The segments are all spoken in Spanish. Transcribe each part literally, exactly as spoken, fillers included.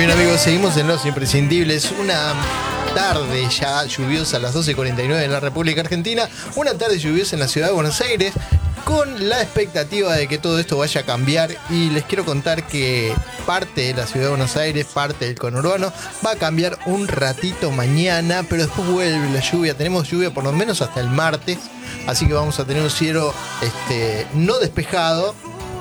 Muy bien, amigos, seguimos en Los Imprescindibles. Una tarde ya lluviosa a las doce cuarenta y nueve en la República Argentina. Una tarde lluviosa en la ciudad de Buenos Aires, con la expectativa de que todo esto vaya a cambiar. Y les quiero contar que parte de la ciudad de Buenos Aires, parte del conurbano, va a cambiar un ratito mañana, pero después vuelve la lluvia. Tenemos lluvia por lo menos hasta el martes, así que vamos a tener un cielo este, no despejado.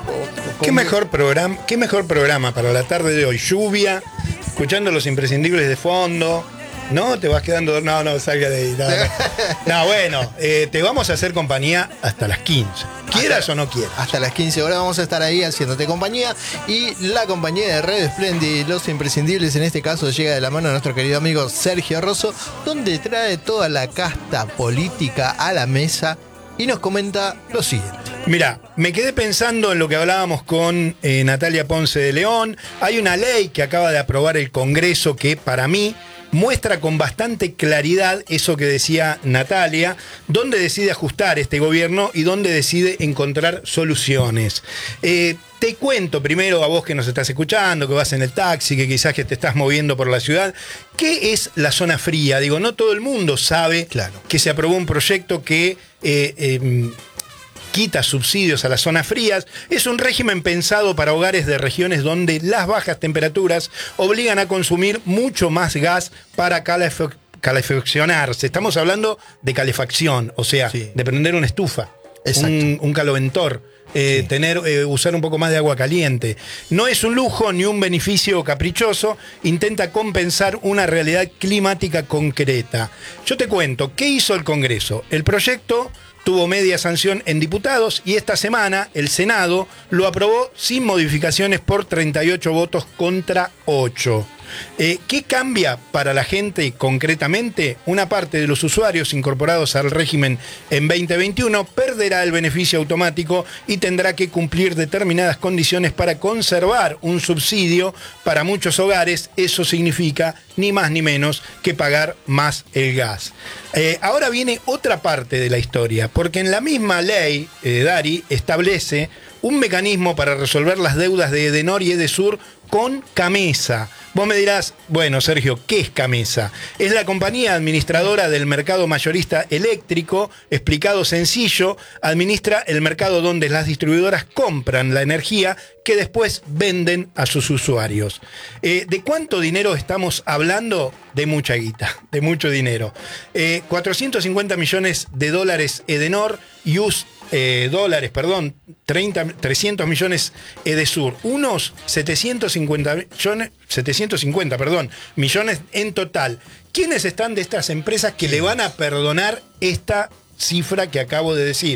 ¿Qué mejor programa, qué mejor programa para la tarde de hoy? Lluvia, escuchando Los Imprescindibles de fondo. No, te vas quedando. No, no, salga de ahí. No, no. No, bueno, eh, te vamos a hacer compañía hasta las quince. Quieras hasta, o no quieras. Hasta las quince horas vamos a estar ahí haciéndote compañía. Y la compañía de Radio Splendid, Los Imprescindibles, en este caso llega de la mano de nuestro querido amigo Sergio Rosso, donde trae toda la casta política a la mesa y nos comenta lo siguiente. Mirá, me quedé pensando en lo que hablábamos con eh, Natalia Ponce de León. Hay una ley que acaba de aprobar el Congreso que para mí muestra con bastante claridad eso que decía Natalia, dónde decide ajustar este gobierno y dónde decide encontrar soluciones. Eh, te cuento primero a vos que nos estás escuchando, que vas en el taxi, que quizás que te estás moviendo por la ciudad, ¿qué es la zona fría? Digo, no todo el mundo sabe claro. que se aprobó un proyecto que Eh, eh, quita subsidios a las zonas frías. Es un régimen pensado para hogares de regiones donde las bajas temperaturas obligan a consumir mucho más gas para calef- calefaccionarse. Estamos hablando de calefacción, o sea, sí. de prender una estufa, un, un caloventor. Eh, sí. tener, eh, usar un poco más de agua caliente. No es un lujo ni un beneficio caprichoso, intenta compensar una realidad climática concreta. Yo te cuento, ¿qué hizo el Congreso? El proyecto tuvo media sanción en diputados y esta semana el Senado lo aprobó sin modificaciones por treinta y ocho votos contra ocho. Eh, ¿Qué cambia para la gente concretamente? Una parte de los usuarios incorporados al régimen en veinte veintiuno perderá el beneficio automático y tendrá que cumplir determinadas condiciones para conservar un subsidio. Para muchos hogares eso significa ni más ni menos que pagar más el gas. Eh, ahora viene otra parte de la historia, porque en la misma ley, eh, Dari, establece un mecanismo para resolver las deudas de Edenor y Edesur con Camesa. Vos me dirás, bueno, Sergio, ¿qué es Camesa? Es la compañía administradora del mercado mayorista eléctrico. Explicado sencillo, administra el mercado donde las distribuidoras compran la energía que después venden a sus usuarios. Eh, ¿De cuánto dinero estamos hablando? De mucha guita, de mucho dinero. Eh, cuatrocientos cincuenta millones de dólares Edenor y US Eh, dólares, perdón, treinta, trescientos millones Edesur, unos setecientos cincuenta millones, setecientos cincuenta, perdón, millones en total. ¿Quiénes están de estas empresas que le van a perdonar esta cifra que acabo de decir?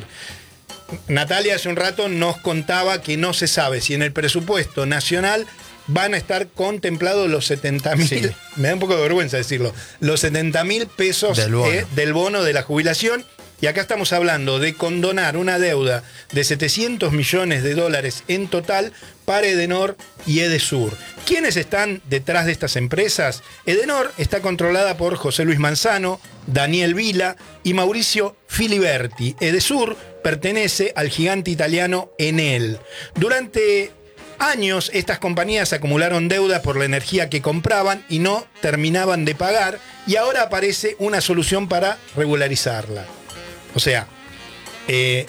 Natalia hace un rato nos contaba que no se sabe si en el presupuesto nacional van a estar contemplados los setenta mil, sí. me da un poco de vergüenza decirlo, los setenta mil pesos del bono. Eh, del bono de la jubilación. Y acá estamos hablando de condonar una deuda de setecientos millones de dólares en total para Edenor y Edesur. ¿Quiénes están detrás de estas empresas? Edenor está controlada por José Luis Manzano, Daniel Vila y Mauricio Filiberti. Edesur pertenece al gigante italiano Enel. Durante años estas compañías acumularon deuda por la energía que compraban y no terminaban de pagar, y ahora aparece una solución para regularizarla. O sea, eh,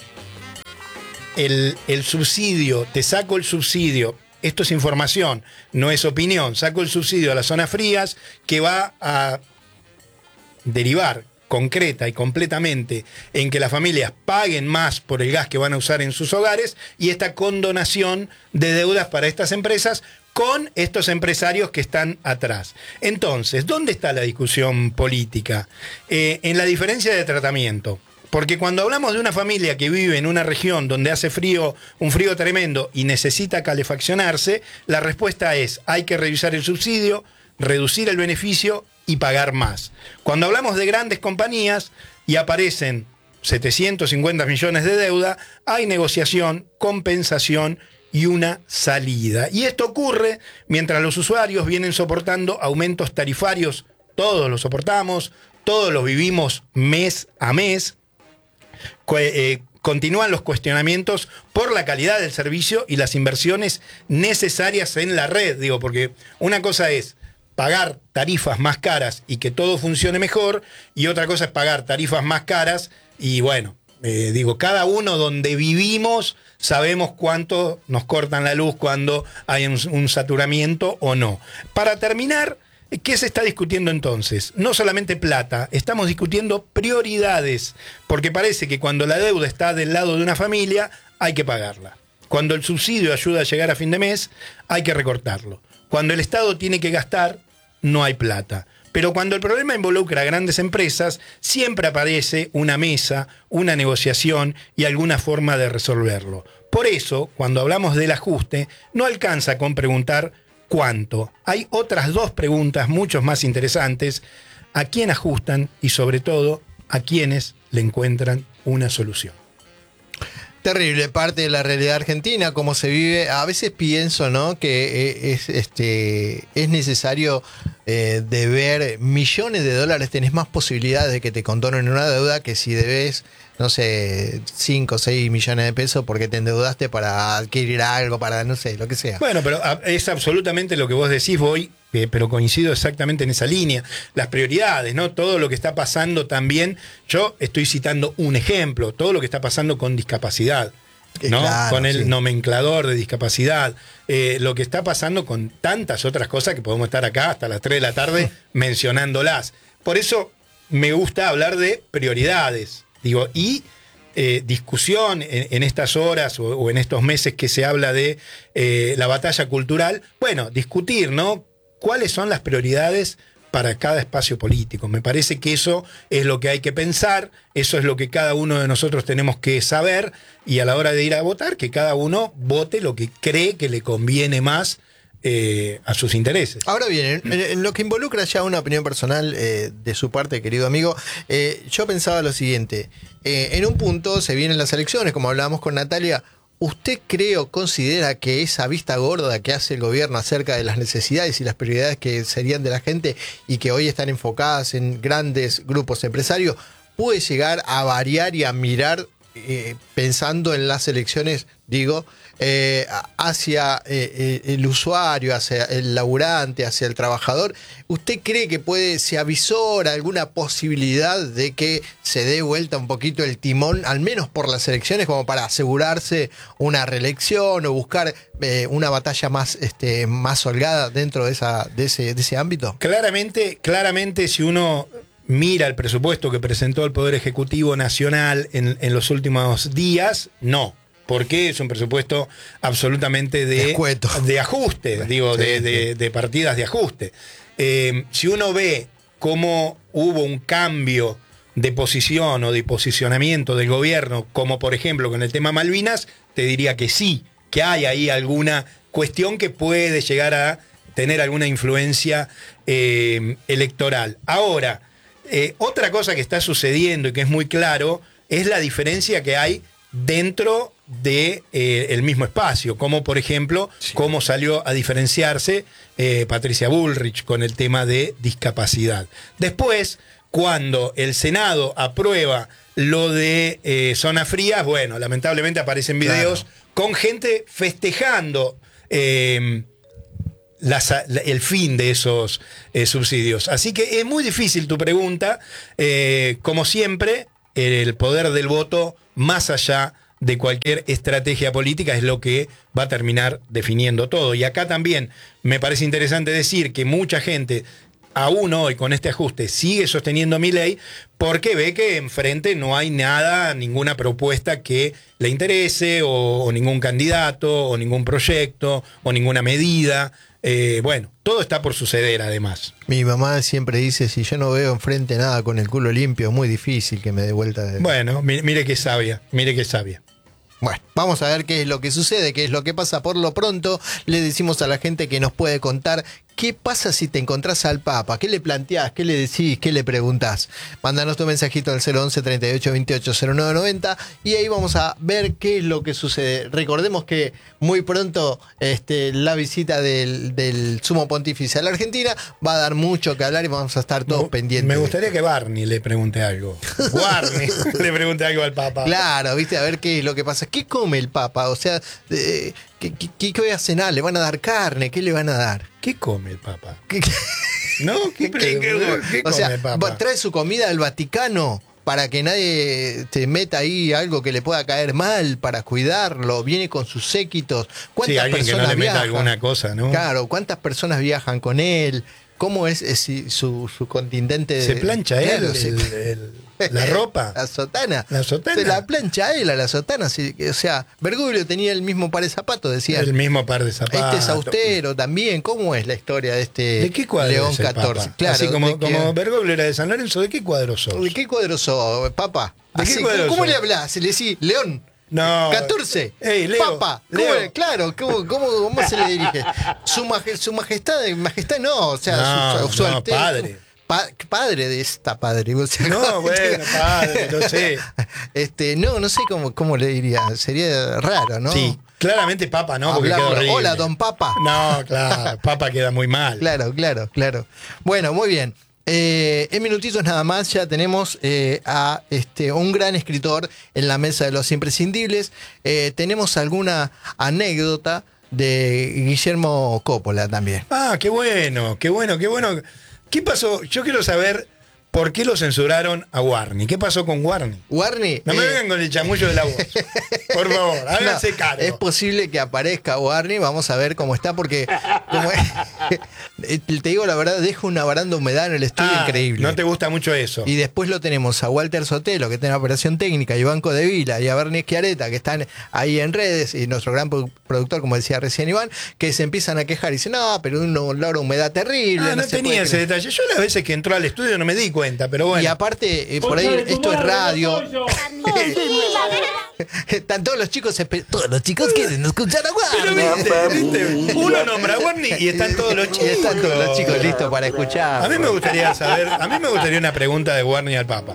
el, el subsidio, te saco el subsidio, esto es información, no es opinión, saco el subsidio a las zonas frías que va a derivar concreta y completamente en que las familias paguen más por el gas que van a usar en sus hogares, y esta condonación de deudas para estas empresas con estos empresarios que están atrás. Entonces, ¿dónde está la discusión política? Eh, en la diferencia de tratamiento. Porque cuando hablamos de una familia que vive en una región donde hace frío, un frío tremendo y necesita calefaccionarse, la respuesta es: hay que revisar el subsidio, reducir el beneficio y pagar más. Cuando hablamos de grandes compañías y aparecen setecientos cincuenta millones de deuda, hay negociación, compensación y una salida. Y esto ocurre mientras los usuarios vienen soportando aumentos tarifarios. Todos los soportamos, todos los vivimos mes a mes, continúan los cuestionamientos por la calidad del servicio y las inversiones necesarias en la red. Digo, porque una cosa es pagar tarifas más caras y que todo funcione mejor, y otra cosa es pagar tarifas más caras y bueno, eh, digo, cada uno donde vivimos sabemos cuánto nos cortan la luz cuando hay un, un saturamiento o no. Para terminar, ¿qué se está discutiendo entonces? No solamente plata, estamos discutiendo prioridades, porque parece que cuando la deuda está del lado de una familia, hay que pagarla. Cuando el subsidio ayuda a llegar a fin de mes, hay que recortarlo. Cuando el Estado tiene que gastar, no hay plata. Pero cuando el problema involucra a grandes empresas, siempre aparece una mesa, una negociación y alguna forma de resolverlo. Por eso, cuando hablamos del ajuste, no alcanza con preguntar ¿cuánto? Hay otras dos preguntas mucho más interesantes. ¿A quién ajustan? Y sobre todo, ¿a quiénes le encuentran una solución? Terrible, parte de la realidad argentina, cómo se vive. A veces pienso, ¿no?, que es, este, es necesario eh, deber millones de dólares. Tenés más posibilidades de que te condonen una deuda que si debes, no sé, cinco o seis millones de pesos porque te endeudaste para adquirir algo, para no sé, lo que sea. Bueno, pero es absolutamente lo que vos decís, voy, eh, pero coincido exactamente en esa línea. Las prioridades, ¿no? Todo lo que está pasando también, yo estoy citando un ejemplo, todo lo que está pasando con discapacidad, ¿no? Claro, con el sí. nomenclador de discapacidad, eh, lo que está pasando con tantas otras cosas que podemos estar acá hasta las tres de la tarde mencionándolas. Por eso me gusta hablar de prioridades. Digo, y eh, discusión en, en estas horas o, o en estos meses que se habla de eh, la batalla cultural, bueno, discutir, ¿no? ¿Cuáles son las prioridades para cada espacio político? Me parece que eso es lo que hay que pensar, eso es lo que cada uno de nosotros tenemos que saber, y a la hora de ir a votar, que cada uno vote lo que cree que le conviene más Eh, a sus intereses. Ahora bien, en, en lo que involucra ya una opinión personal eh, de su parte, querido amigo, eh, yo pensaba lo siguiente, eh, en un punto se vienen las elecciones, como hablábamos con Natalia. ¿Usted cree o considera que esa vista gorda que hace el gobierno acerca de las necesidades y las prioridades que serían de la gente y que hoy están enfocadas en grandes grupos empresarios puede llegar a variar y a mirar eh, pensando en las elecciones, digo, Eh, hacia eh, el usuario, hacia el laburante, hacia el trabajador? ¿Usted cree que puede, se avisora alguna posibilidad de que se dé vuelta un poquito el timón, al menos por las elecciones, como para asegurarse una reelección o buscar eh, una batalla más, este, más holgada dentro de, esa, de, ese, de ese ámbito? Claramente, claramente, si uno mira el presupuesto que presentó el Poder Ejecutivo Nacional en, en los últimos días, no. Porque es un presupuesto absolutamente de, de ajuste, digo, de, de, de partidas de ajuste. Eh, si uno ve cómo hubo un cambio de posición o de posicionamiento del gobierno, como por ejemplo con el tema Malvinas, te diría que sí, que hay ahí alguna cuestión que puede llegar a tener alguna influencia eh, electoral. Ahora, eh, otra cosa que está sucediendo y que es muy claro es la diferencia que hay dentro de eh, el mismo espacio, como por ejemplo, sí. cómo salió a diferenciarse eh, Patricia Bullrich con el tema de discapacidad. Después, cuando el Senado aprueba lo de eh, zonas frías, bueno, lamentablemente aparecen videos claro. con gente festejando eh, las, la, el fin de esos eh, subsidios. Así que es muy difícil tu pregunta, eh, como siempre, el poder del voto más allá de cualquier estrategia política es lo que va a terminar definiendo todo. Y acá también me parece interesante decir que mucha gente, aún hoy con este ajuste, sigue sosteniendo a Milei porque ve que enfrente no hay nada, ninguna propuesta que le interese, o, o ningún candidato, o ningún proyecto, o ninguna medida. Eh, bueno, todo está por suceder además. Mi mamá siempre dice, si yo no veo enfrente nada con el culo limpio, es muy difícil que me dé vuelta de... Bueno, mire, mire qué sabia, mire qué sabia. Bueno, vamos a ver qué es lo que sucede, qué es lo que pasa. Por lo pronto, le decimos a la gente que nos puede contar ¿Qué pasa si te encontrás al Papa? ¿Qué le planteás? ¿Qué le decís? ¿Qué le preguntás? Mándanos tu mensajito al cero once, treinta y ocho, veintiocho, cero nueve noventa y ahí vamos a ver qué es lo que sucede. Recordemos que muy pronto este, la visita del, del Sumo Pontífice a la Argentina va a dar mucho que hablar y vamos a estar todos me, pendientes. Me gustaría que Barney le pregunte algo. Barney le pregunte algo al Papa. Claro, viste, a ver qué es lo que pasa. ¿Qué come el Papa? O sea, eh, ¿qué, qué, qué voy a cenar? ¿Le van a dar carne? ¿Qué le van a dar? ¿Qué come el Papa? ¿Qué, ¿No? ¿Qué, qué, qué, qué, qué o come sea, el Papa? ¿trae su comida al Vaticano para que nadie te meta ahí algo que le pueda caer mal, para cuidarlo? ¿Viene con sus séquitos? ¿Cuántas Sí, alguien personas que no le meta viajan? alguna cosa, ¿no? Claro, ¿cuántas personas viajan con él? ¿Cómo es, es su, su contingente? De, ¿Se plancha él claro, el, se, el, la ropa? La sotana. La sotana. Se la plancha él a la sotana. Sí, o sea, Bergoglio tenía el mismo par de zapatos, decía. El mismo par de zapatos. Este es austero también. ¿Cómo es la historia de este ¿De qué cuadro León es el catorce? Papa? Claro, Así como, ¿de qué- como Bergoglio era de San Lorenzo, ¿de qué cuadro sos? ¿De qué cuadro sos, Papa? ¿De qué Así, cuadro ¿Cómo sos? le hablás? Le decís, León. No. catorce. Ey, Leo, Papa. ¿Cómo Leo. le- claro, ¿cómo, cómo, cómo se le dirige? Su, maje- su majestad, majestad no, o sea, No, su, su, su no, alteza- padre. Pa- padre de esta padre. O sea, No, bueno, padre, no sé. Este, no, no sé cómo, cómo le diría. Sería raro, ¿no? Sí, claramente Papa no, porque queda Hablarlo. horrible. Hola, don Papa. No, claro, Papa queda muy mal. Claro, claro, claro. Bueno, muy bien. Eh, en minutitos nada más ya tenemos eh, a este, un gran escritor en la mesa de los imprescindibles. Eh, tenemos alguna anécdota de Guillermo Coppola también. Ah, qué bueno, qué bueno, qué bueno. ¿Qué pasó? Yo quiero saber por qué lo censuraron a Warney. ¿Qué pasó con Warney? Warney. No me eh, vengan con el chamullo de la voz. Por favor, háganse no, cargo. es posible que aparezca Warney, vamos a ver cómo está, porque como es- te digo la verdad, deja una baranda de humedad en el estudio Ah, increíble. No te gusta mucho eso. Y después lo tenemos a Walter Sotelo, que está en operación técnica, y Banco de Vila, y a Bernie Schiaretta, que están ahí en redes, y nuestro gran produ- productor, como decía recién Iván, que se empiezan a quejar y dicen, no, pero uno logra humedad terrible. Ah, no, se tenía puede ese creer". detalle. Yo las veces que entró al estudio no me di cuenta, pero bueno. Y aparte, eh, por ahí, esto es radio. Están todos los chicos, esper- todos los chicos quieren escuchar a Pero Warney. viste, viste, uno nombra a Warney y están todos los Y chicos. están todos los chicos listos para escuchar. A mí me gustaría saber, a mí me gustaría una pregunta de Warney al Papa.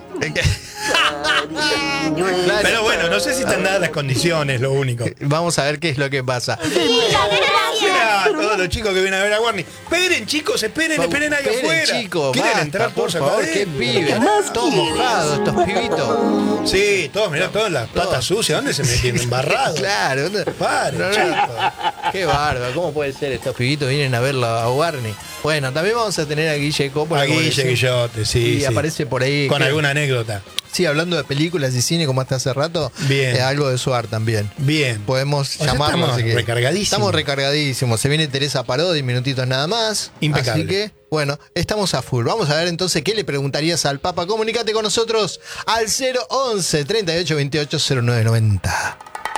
Claro. Pero bueno, no sé si están dadas las condiciones, lo único. Vamos a ver qué es lo que pasa. Mirá, todos los chicos que vienen a ver a Warney. Esperen, chicos, esperen, esperen ahí Esperen, afuera. chicos, ¿Quieren basta, entrar por todos acá favor, qué adentro? pibes. Todos mojados, estos pibitos. Sí, todos, mirá, todas las patas Todos. sucias. ¿Dónde se metieron? Embarrados. Claro. Paren, No, no. chicos. Qué bárbaro, ¿cómo puede ser? Estos pibitos vienen a verlo a Warney. Bueno, también vamos a tener a Guille Coppola. A como Guille decía. Guillote, sí. Y sí. aparece por ahí. Con que- alguna anécdota. Sí, hablando de películas y cine, como hasta hace rato. Bien. eh, algo de Suar también. Bien. Podemos sea, llamarlo. estamos así que- recargadísimos. Estamos recargadísimos. Se viene Teresa Parodi, minutitos nada más. Impecable. Así que, bueno, estamos a full. Vamos a ver entonces qué le preguntarías al Papa. Comunícate con nosotros al cero once, treinta y ocho, veintiocho, cero nueve noventa.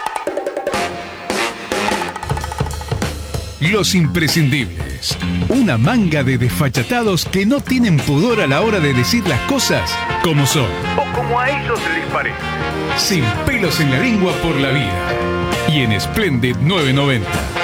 Los imprescindibles. Una manga de desfachatados que no tienen pudor a la hora de decir las cosas como son. O como a ellos les parece. Sin pelos en la lengua por la vida. Y en Splendid novecientos noventa.